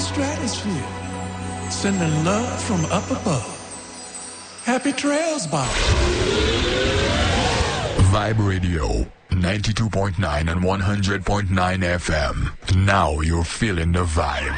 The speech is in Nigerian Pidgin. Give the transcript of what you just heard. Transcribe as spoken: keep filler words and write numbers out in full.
stratosphere, sending love from up above. Happy trails, Bob. Vibe Radio, ninety-two point nine and one hundred point nine F M. Now you're feeling the vibe.